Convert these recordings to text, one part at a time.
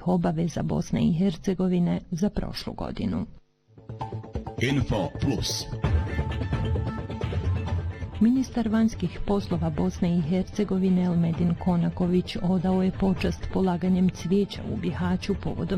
vanjskih obaveza Bosne i Hercegovine za prošlu godinu. Info Plus. Ministar vanjskih poslova Bosne i Hercegovine Elmedin Konaković odao je počast polaganjem cvijeća u Bihaću povodom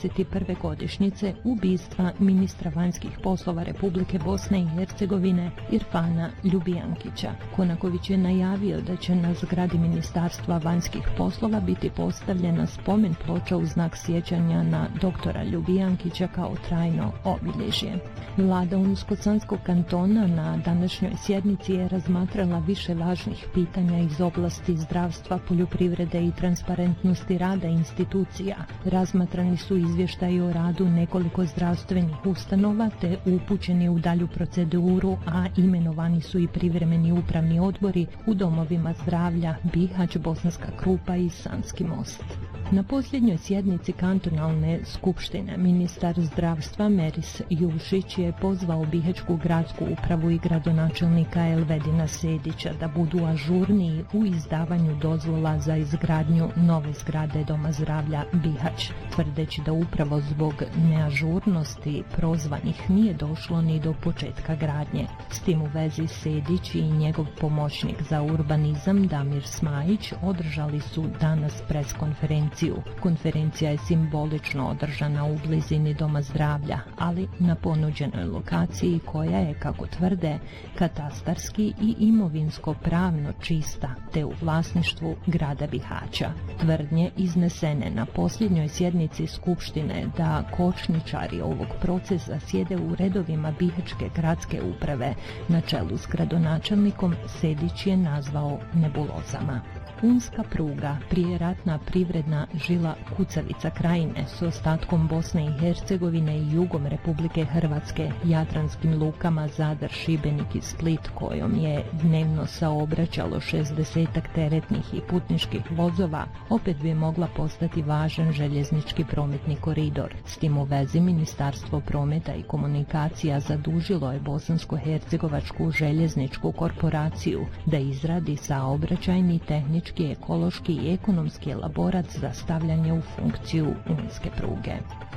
31. godišnjice ubistva ministra vanjskih poslova Republike Bosne i Hercegovine Irfana Ljubijankića. Konaković je najavio da će na zgradi Ministarstva vanjskih poslova biti postavljena spomen ploča u znak sjećanja na doktora Ljubijankića kao trajno obilježje. Vlada Unsko-Sanskog kantona na današnjoj sjednici je razmatrala više važnih pitanja iz oblasti zdravstva, poljoprivrede i transparentnosti rada institucija. Razmatrani su izvještaji o radu nekoliko zdravstvenih ustanova te upućeni u dalju proceduru, a imenovani su i privremeni upravni odbori u domovima zdravlja Bihać, Bosanska Krupa i Sanski Most. Na posljednjoj sjednici kantonalne skupštine ministar zdravstva Meris Jušić je pozvao Bihaćku gradsku upravu i gradonačelnika Elvedina Sedića da budu ažurniji u izdavanju dozvola za izgradnju nove zgrade Doma zdravlja Bihać, tvrdeći da upravo zbog neažurnosti prozvanih nije došlo ni do početka gradnje. S tim u vezi Sedić i njegov pomoćnik za urbanizam Damir Smajić održali su danas preskonferenciju. Konferencija je simbolično održana u blizini Doma zdravlja, ali na ponuđenoj lokaciji koja je, kako tvrde, katastarski i imovinsko-pravno čista, te u vlasništvu grada Bihaća. Tvrdnje iznesene na posljednjoj sjednici Skupštine da kočničari ovog procesa sjede u redovima Bihaćke gradske uprave na čelu s gradonačelnikom Sedić je nazvao nebulozama. Unska pruga, prijeratna privredna žila kucavica krajine s ostatkom Bosne i Hercegovine i jugom Republike Hrvatske, jadranskim lukama Zadar, Šibenik i Split, kojom je dnevno saobraćalo 60-ak teretnih i putničkih vozova, opet bi mogla postati važan željeznički prometni koridor. S tim u vezi Ministarstvo prometa i komunikacija zadužilo je Bosansko-hercegovačku željezničku korporaciju da izradi saobraćajni, tehnički, ekološki i ekonomski elaborat za stavljanje u funkciju unske pruge.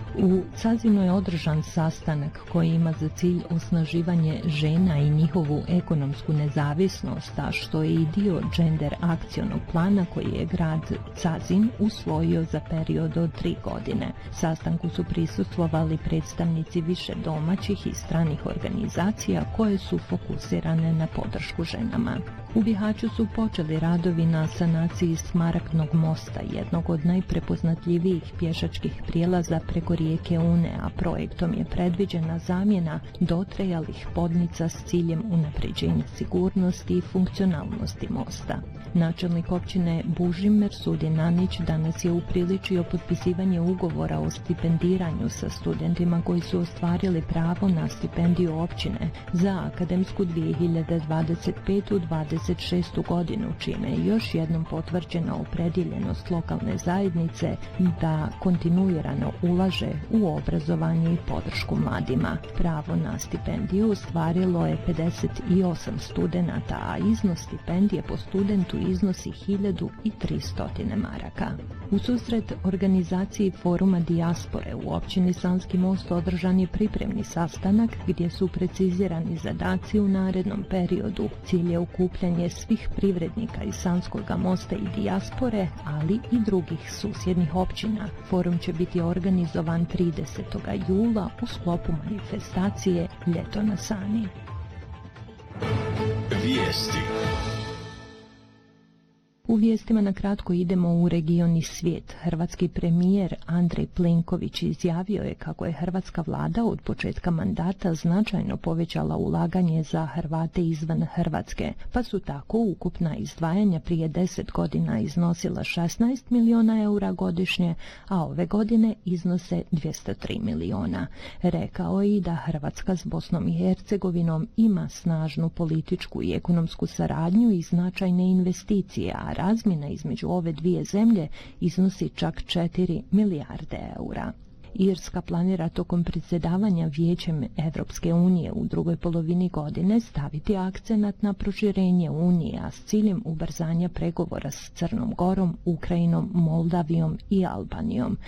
U Cazinu je održan sastanak koji ima za cilj osnaživanje žena i njihovu ekonomsku nezavisnost, a što je i dio gender akcionog plana koji je grad Cazin usvojio za period od 3 godine. Sastanku su prisustvovali predstavnici više domaćih i stranih organizacija koje su fokusirane na podršku ženama. U Bihaću su počeli radovi na sanaciji Smaragdnog mosta, jednog od najprepoznatljivijih pješačkih prijelaza preko rijeke Une, a projektom je predviđena zamjena dotrajalih podnica s ciljem unapređenja sigurnosti i funkcionalnosti mosta. Načelnik općine Bužim Mersudin Anić danas je upriličio potpisivanje ugovora o stipendiranju sa studentima koji su ostvarili pravo na stipendiju općine za akademsku 2025-26 godinu, čime je još jednom potvrđena opredjeljenost lokalne zajednice da kontinuirano ulaže u obrazovanje i podršku mladima. Pravo na stipendiju ostvarilo je 58 studenata, a iznos stipendije po studentu iznosi 1300 maraka. U susret organizaciji foruma dijaspore u općini Sanski Most održan je pripremni sastanak gdje su precizirani zadaci u narednom periodu. Cilj je okupljanje svih privrednika iz Sanskoga Mosta i dijaspore, ali i drugih susjednih općina. Forum će biti organizovan 30. jula u sklopu manifestacije Ljeto na Sani. Vijesti. U vijestima na kratko idemo u region i svijet. Hrvatski premijer Andrej Plenković izjavio je kako je hrvatska vlada od početka mandata značajno povećala ulaganje za Hrvate izvan Hrvatske, pa su tako ukupna izdvajanja prije 10 godina iznosila 16 milijuna eura godišnje, a ove godine iznose 203 milijuna. Rekao je i da Hrvatska s Bosnom i Hercegovinom ima snažnu političku i ekonomsku saradnju i značajne investicije, a razmjena između ove dvije zemlje iznosi čak 4 milijarde eura. Irska planira tokom predsjedavanja Vijećem Evropske unije u drugoj polovini godine staviti akcenat na proširenje Unije, a s ciljem ubrzanja pregovora s Crnom Gorom, Ukrajinom, Moldavijom i Albanijom.